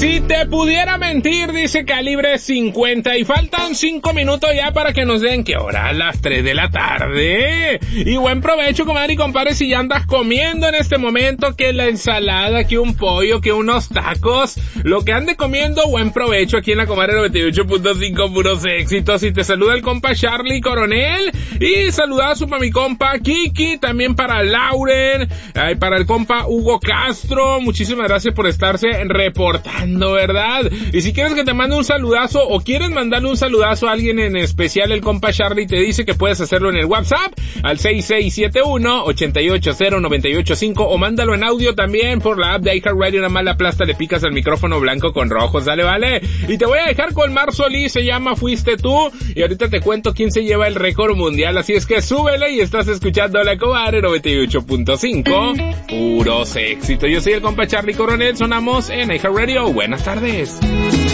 Si te pudiera mentir, dice Calibre 50, y faltan 5 minutos ya para que nos den, ¿qué hora? Las 3 de la tarde. Y buen provecho, comadre y compadre, si ya andas comiendo en este momento, que la ensalada, que un pollo, que unos tacos, lo que ande comiendo, buen provecho aquí en la Comadre 98.5, puros éxitos. Y te saluda el compa Charlie Coronel, y saludazo para mi compa Kiki, también para Lauren, para el compa Hugo Castro. Muchísimas gracias por estarse reportando, ¿verdad? Y si quieres que te mande un saludazo o quieres mandarle un saludazo a alguien en especial, el compa Charlie te dice que puedes hacerlo en el WhatsApp al 6671-880985, o mándalo en audio también por la app de iHeartRadio. Nada más la aplasta, le picas al micrófono blanco con rojo, ¿sale? Vale. Y te voy a dejar con Mar Solís, se llama Fuiste Tú, y ahorita te cuento quién se lleva el récord mundial, así es que súbele. Y estás escuchando la Comadre 98.5, puros éxitos. Yo soy el compa Charlie Coronel, sonamos en iHeartRadio. Buenas tardes.